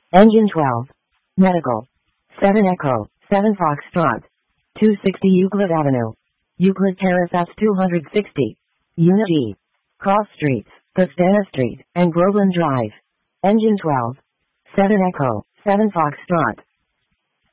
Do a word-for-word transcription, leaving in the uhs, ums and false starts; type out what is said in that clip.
Engine twelve. Medical. seven Echo, seven Foxtrot. two sixty Euclid Avenue. Euclid Terrace S two sixty. Unit E. Cross Streets, Castana Street, and Groveland Drive. Engine twelve. seven Echo, seven Foxtrot.